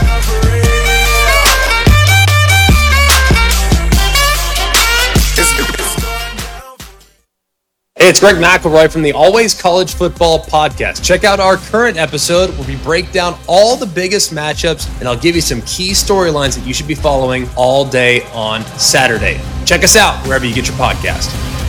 Hey, it's Greg McElroy from the Always College Football Podcast. Check out our current episode where we break down all the biggest matchups, and I'll give you some key storylines that you should be following all day on Saturday. Check us out wherever you get your podcast.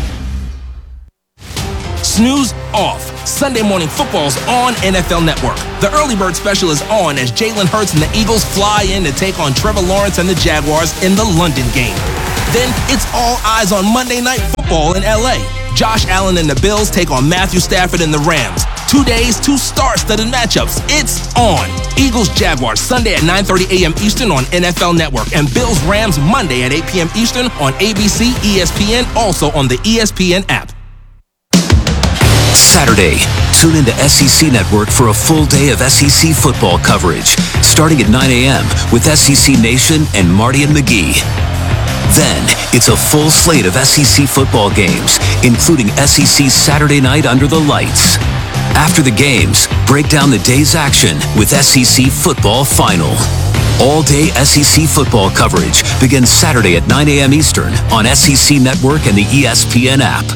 Snooze off. Sunday Morning Football's on NFL Network. The early bird special is on as Jalen Hurts and the Eagles fly in to take on Trevor Lawrence and the Jaguars in the London game. Then it's all eyes on Monday Night Football in LA. Josh Allen and the Bills take on Matthew Stafford and the Rams. 2 days, 2 star-studded matchups. It's on. Eagles-Jaguars Sunday at 9:30 a.m. Eastern on NFL Network. And Bills-Rams Monday at 8 p.m. Eastern on ABC, ESPN, also on the ESPN app. Saturday, tune into SEC Network for a full day of SEC football coverage, starting at 9 a.m. with SEC Nation and Marty and McGee. Then, it's a full slate of SEC football games, including SEC Saturday Night Under the Lights. After the games, break down the day's action with SEC Football Final. All-day SEC football coverage begins Saturday at 9 a.m. Eastern on SEC Network and the ESPN app.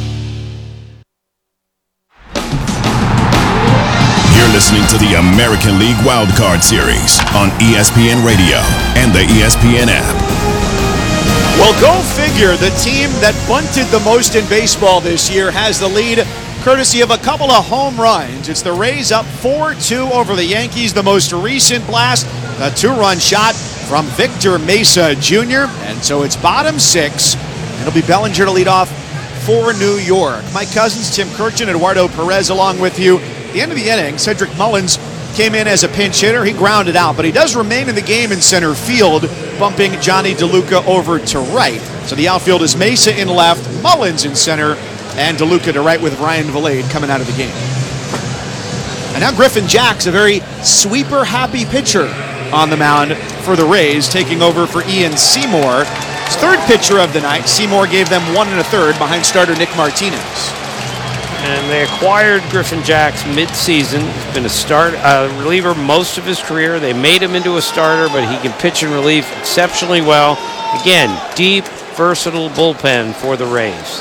You're listening to the American League Wildcard Series on ESPN Radio and the ESPN app. Well, go figure, the team that bunted the most in baseball this year has the lead courtesy of a couple of home runs. It's the Rays up 4-2 over the Yankees. The most recent blast, a 2-run shot from Victor Mesa Jr. And so it's bottom 6. It'll be Bellinger to lead off for New York. Mike Cousins, Tim Kirchin, Eduardo Perez along with you. At the end of the inning, Cedric Mullins came in as a pinch hitter. He grounded out, but he does remain in the game in center field, bumping Johnny DeLuca over to right. So the outfield is Mesa in left, Mullins in center, and DeLuca to right with Ryan Vilade coming out of the game. And now Griffin Jax, a very sweeper-happy pitcher on the mound for the Rays, taking over for Ian Seymour. His third pitcher of the night. Seymour gave them 1 1/3 behind starter Nick Martinez. And they acquired Griffin Jax mid-season. He's been a reliever most of his career. They made him into a starter, but he can pitch in relief exceptionally well. Again, deep, versatile bullpen for the Rays.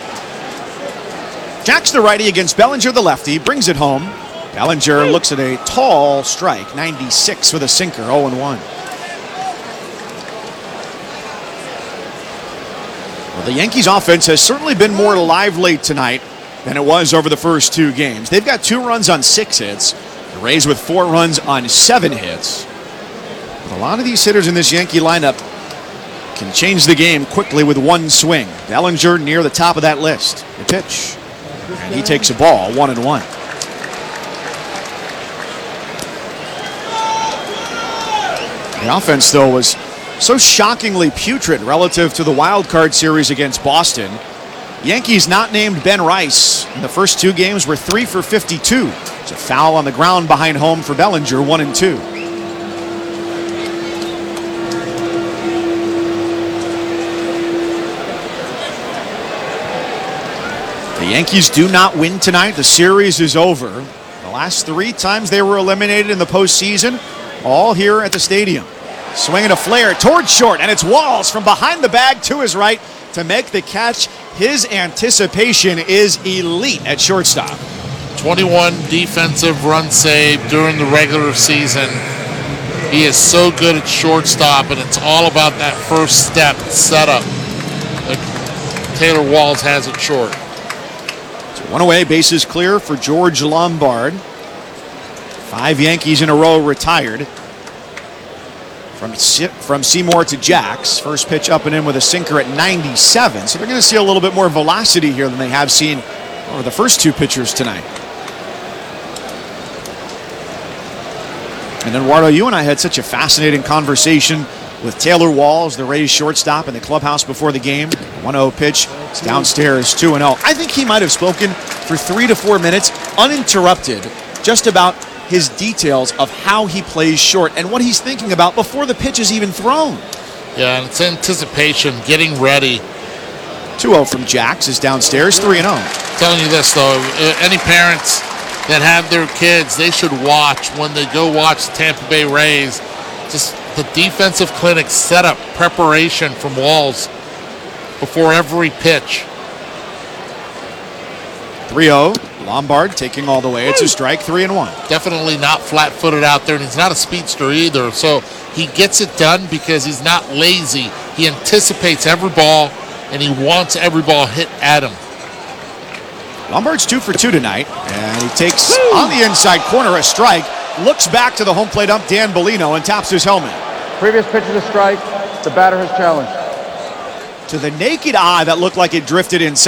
Jax the righty against Bellinger the lefty, brings it home. Bellinger looks at a tall strike, 96 with a sinker, 0-1. Well, the Yankees offense has certainly been more lively tonight than it was over the first 2 games. They've got 2 runs on 6 hits. The Rays with 4 runs on 7 hits. But a lot of these hitters in this Yankee lineup can change the game quickly with one swing. Bellinger near the top of that list. The pitch. And he takes a ball, 1-1. The offense, though, was so shockingly putrid relative to the wild card series against Boston. Yankees not named Ben Rice in the first 2 games were 3 for 52. It's a foul on the ground behind home for Bellinger, 1-2. The Yankees do not win tonight. The series is over. The last 3 times they were eliminated in the postseason, all here at the stadium. Swinging a flare towards short, and it's Walls from behind the bag to his right to make the catch. His anticipation is elite at shortstop. 21 defensive runs saved during the regular season. He is so good at shortstop, and it's all about that first step setup that Taylor Walls has at short. So 1 away, bases clear for George Lombard. 5 Yankees in a row retired. From Seymour to Jax. First pitch up and in with a sinker at 97. So they're going to see a little bit more velocity here than they have seen over the first 2 pitchers tonight. And Eduardo, you and I had such a fascinating conversation with Taylor Walls, the Rays shortstop, in the clubhouse before the game. 1-0 pitch. It's downstairs, 2-0. I think he might have spoken for 3 to 4 minutes, uninterrupted, just about his details of how he plays short and what he's thinking about before the pitch is even thrown. Yeah, and it's anticipation, getting ready. 2-0 from Jax is downstairs, 3-0. Telling you this, though, any parents that have their kids, they should watch when they go watch the Tampa Bay Rays. Just the defensive clinic setup, preparation from Walls before every pitch. 3-0. Lombard taking all the way. It's a strike, 3-1. Definitely not flat-footed out there, and he's not a speedster either. So he gets it done because he's not lazy. He anticipates every ball, and he wants every ball hit at him. Lombard's 2 for 2 tonight, and he takes on the inside corner a strike. Looks back to the home plate ump, Dan Bellino, and taps his helmet. Previous pitch is a strike. The batter has challenged. To the naked eye, that looked like it drifted inside.